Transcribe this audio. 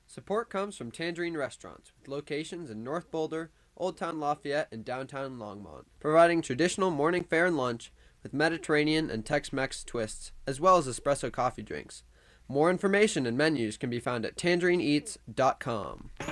Support comes from Tangerine Restaurants, with locations in North Boulder, Old Town Lafayette, and downtown Longmont, providing traditional morning fare and lunch with Mediterranean and Tex-Mex twists, as well as espresso coffee drinks. More information and menus can be found at tangerineeats.com.